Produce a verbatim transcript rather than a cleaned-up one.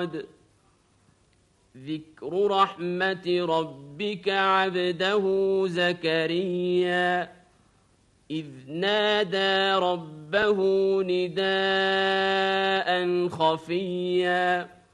صاد ذكر رحمة ربك عبده زكريا إذ نادى ربه نداء خفيا